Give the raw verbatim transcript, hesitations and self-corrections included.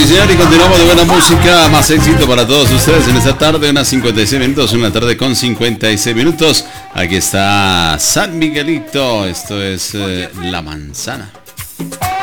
señor, y continuamos de buena música, más éxito para todos ustedes en esta tarde, unas cincuenta y seis minutos, una tarde con cincuenta y seis minutos. Aquí está San Miguelito, esto es eh, La Manzana.